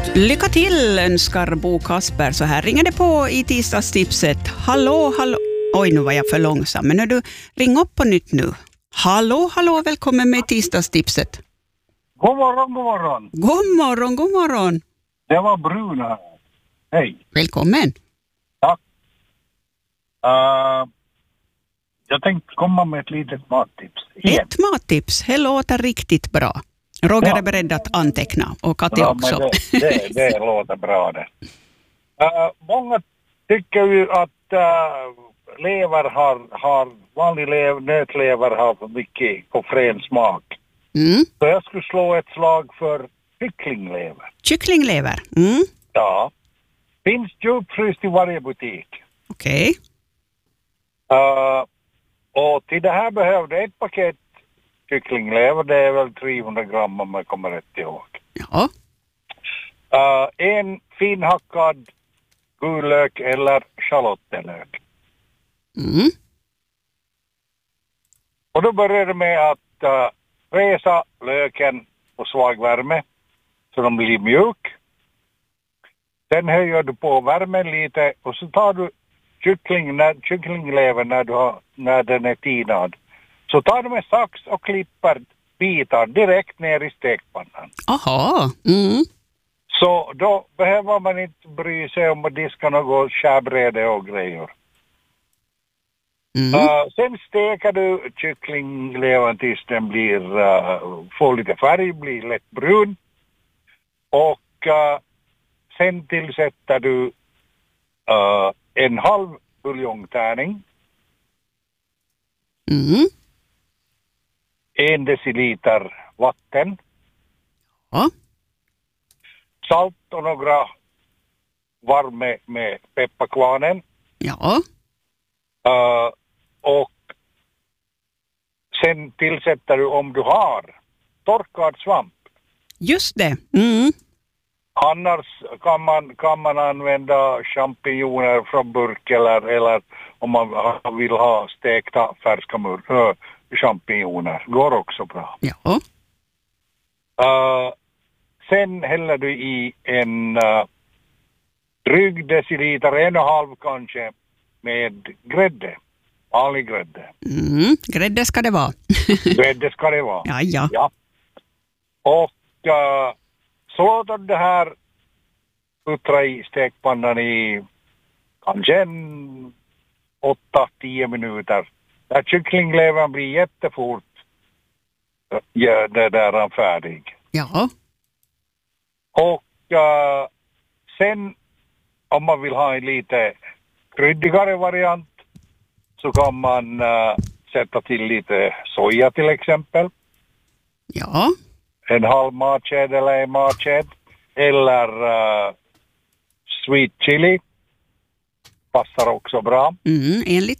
Lycka till önskar Bo Kasper. Så här ringer det på i tisdagstipset. Hallå, hallå. Oj, nu var jag för långsam. Men när du ring upp på nytt nu. Hallå, hallå, välkommen med tisdagstipset. God morgon, god morgon. God morgon, god morgon. Det var Bruna här. Hej. Välkommen. Tack. Jag tänkte komma med ett litet mattips. Igen. Ett mattips. Det låter riktigt bra. Roger är beredd att anteckna och Kati också. Men det låter bra det. Många tycker ju att lever har vanlig nötlever har för mycket och frän smak. Mm. Så jag skulle slå ett slag för kycklinglever. Kycklinglever. Mm. Ja. Finns djupfryst i varje butik. Okej. Och till det här behövde ett paket kycklinglever. Det är väl 300 gram om jag kommer rätt ihåg. Ja. En finhackad gulök eller schalottenlök. Mm. Och då börjar det med att fräsa löken på svag värme så de blir mjuk. Sen höjer du på värmen lite och så tar du kycklinglevern när den är tinad. Så tar du med sax och klipper bitar direkt ner i stekpannan. Aha. Mm. Så då behöver man inte bry sig om att diska något skärbräde och grejer. Mm. Sen steker du kycklinglevern tills den får lite färg, blir lätt brun. Och sen tillsätter du en halv buljongtärning. Mm. 1 deciliter vatten. Ja. Salt och några varme med pepparkvarnen. Ja. Och sen tillsätter du om du har torkad svamp. Just det. Mm. Annars kan man använda champinjoner från burk eller om man vill ha stekta färska champinjoner. Går också bra. Ja. Sen häller du i en dryg deciliter, 1,5 kanske, med grädde. Vanlig grädde. Mm. Grädde ska det vara. Grädde ska det vara. Ja. Ja. Och så låter det här puttra i stekpannan i kanske 8-10 minuter. När kycklinglevern blir jättefort det där färdig. Ja. Och sen om man vill ha en lite kryddigare variant så kan man sätta till lite soja till exempel. Ja. En halv matsked eller en matsked. Eller sweet chili. Passar också bra. Mm. En